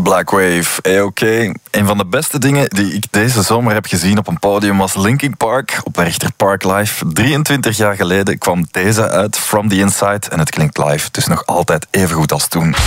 Black Wave, oké. Een van de beste dingen die ik deze zomer heb gezien op een podium was Linkin Park op de Richter Park Live. 23 jaar geleden kwam deze uit, From the Inside, en het klinkt live dus nog altijd even goed als toen.